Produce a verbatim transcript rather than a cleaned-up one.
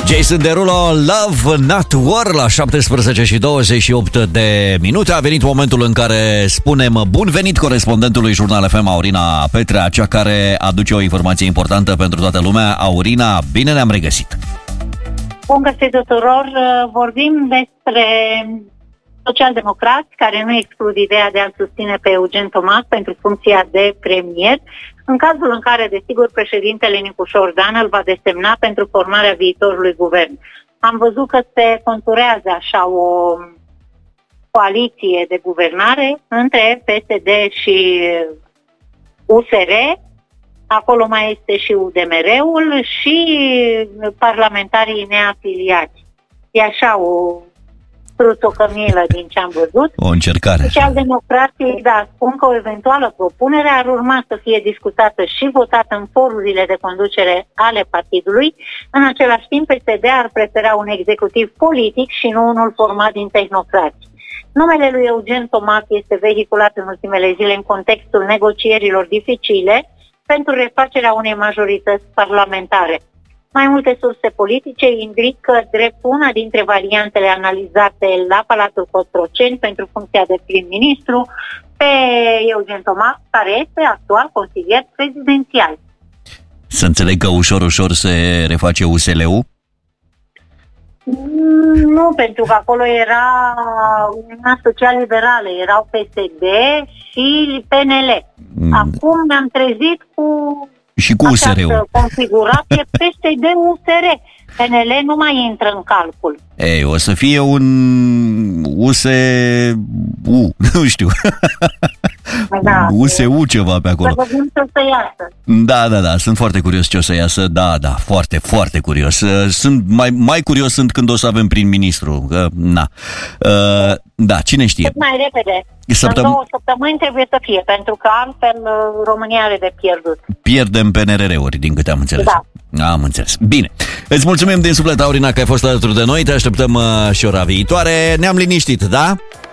Jason Derulo, Love Not War, la șaptesprezece și douăzeci și opt de minute. A venit momentul în care spunem bun venit corespondentului Jurnal F M, Aurina Petrea, cea care aduce o informație importantă pentru toată lumea. Aurina, bine ne-am regăsit! Bun găsit tuturor! Vorbim despre socialdemocrați care nu exclud ideea de a susține pe Eugen Tomac pentru funcția de premier, în cazul în care, desigur, președintele Nicușor Dan îl va desemna pentru formarea viitorului guvern. Am văzut că se conturează așa o coaliție de guvernare între P S D și U S R, acolo mai este și U D M R-ul și parlamentarii neafiliați. E așa o trusocămilă din ce am văzut. O încercare. Socialdemocrații, da, spun că o eventuală propunere ar urma să fie discutată și votată în forurile de conducere ale partidului. În același timp, P S D ar prefera un executiv politic și nu unul format din tehnocrați. Numele lui Eugen Tomac este vehiculat în ultimele zile în contextul negocierilor dificile pentru refacerea unei majorități parlamentare. Mai multe surse politice indică drept una dintre variantele analizate la Palatul Cotroceni pentru funcția de prim-ministru pe Eugen Tomac, care este actual consilier prezidențial. Să înțeleg că ușor, ușor se reface U S L-ul? Nu, pentru că acolo era Uniunea Social-Liberală, erau P S D și P N L. Acum ne-am trezit cu... Și cu U S R-ul. Configurație P S D-U S R. P N L nu mai intră în calcul. Ei, o să fie un U S U, nu știu. Da, U S U ceva pe acolo. Să vedem ce o să iasă. Da, da, da, sunt foarte curios ce o să iasă. Da, da, foarte, foarte curios. Sunt mai, mai curios sunt când o să avem prim-ministru. Na. Uh, da, cine știe. Cât mai repede. Săptăm- În două săptămâni trebuie să fie, pentru că altfel România are de pierdut. Pierdem P N R R-uri, din câte am înțeles. Da. Am înțeles. Bine. Îți mulțumim din suflet, Aurina, că ai fost alături de noi. Te așteptăm uh, și ora viitoare. Ne-am liniștit, da?